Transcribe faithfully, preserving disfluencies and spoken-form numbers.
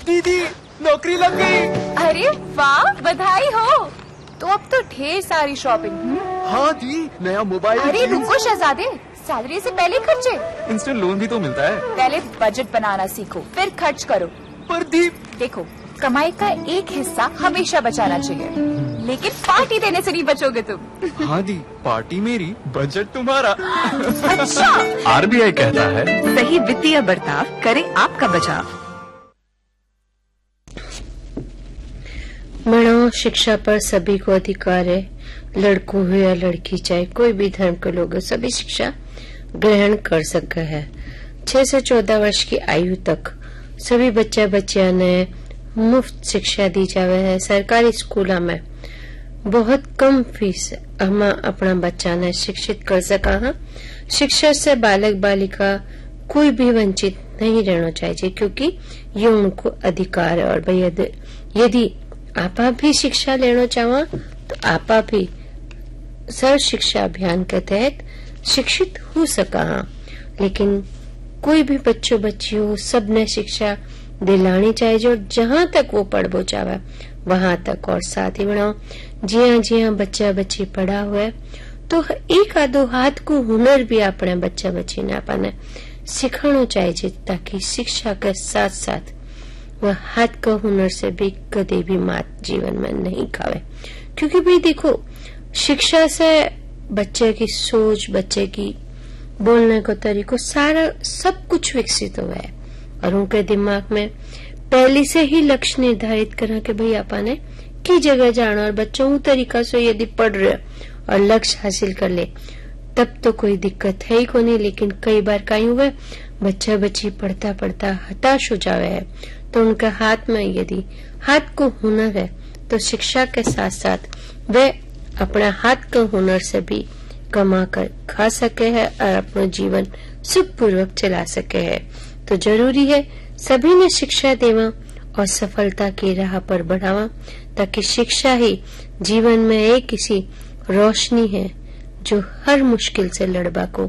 दीदी नौकरी लग गई। अरे वाह, बधाई हो। तो अब तो ढेर सारी शॉपिंग। हाँ दी, नया मोबाइल। अरे रुको शहजादे, सैलरी से पहले खर्चे। इंस्टेंट लोन भी तो मिलता है। पहले बजट बनाना सीखो, फिर खर्च करो। पर दी, देखो, कमाई का एक हिस्सा हमेशा बचाना चाहिए, लेकिन पार्टी देने से नहीं बचोगे तुम। हाँ दी, पार्टी मेरी, बजट तुम्हारा। अच्छा। आरबीआई कहता है, सही वित्तीय बर्ताव करे आपका बचाव। मानव शिक्षा पर सभी को अधिकार है। लड़कों हो या लड़की, चाहे कोई भी धर्म के लोग हो, सभी शिक्षा ग्रहण कर सकते हैं। छह से चौदह वर्ष की आयु तक सभी बच्चा बच्चियां ने मुफ्त शिक्षा दी जावे है। सरकारी स्कूलों में बहुत कम फीस हम अपना बच्चा ने शिक्षित कर सका है। शिक्षा से बालक बालिका कोई भी वंचित नहीं रहना चाहिए, क्योंकि ये उनको अधिकार है। और भाई यदि आप भी शिक्षा लेना चाहो तो आप भी सर्व शिक्षा अभियान के तहत शिक्षित हो सका। लेकिन कोई भी बच्चों बच्चियों सबने शिक्षा दिलानी चाहिए, और जहाँ तक वो पढ़ चाहे वहां तक। और साथ ही बढ़ाओ, जी हाँ जी हाँ बच्चा बच्ची पढ़ा हुआ है तो एक आधो हाथ को हुनर भी अपने बच्चा बच्ची ने अपने सिखाना चाहिए, ताकि शिक्षा के साथ साथ वह हाथ का हुनर से भी कभी भी मात जीवन में नहीं खावे। क्योंकि भाई देखो, शिक्षा से बच्चे की सोच, बच्चे की बोलने का तरीका, सारा सब कुछ विकसित हुआ है। और उनके दिमाग में पहले से ही लक्ष्य निर्धारित करा कि भाई आपने की जगह जाना, और बच्चों तरीका से यदि पढ़ रहे और लक्ष्य हासिल कर ले तब तो कोई दिक्कत है ही को नहीं। लेकिन कई बार कहीं हुआ बच्चा बच्ची पढ़ता पढ़ता हताश हो जावे है, तो उनके हाथ में यदि हाथ को हुनर है तो शिक्षा के साथ साथ वे अपना हाथ के हुनर से भी कमा कर खा सके है और अपना जीवन सुखपूर्वक चला सके है। तो जरूरी है सभी ने शिक्षा देवा और सफलता की राह पर बढ़ावा, ताकि शिक्षा ही जीवन में एक किसी रोशनी है जो हर मुश्किल से लड़बा को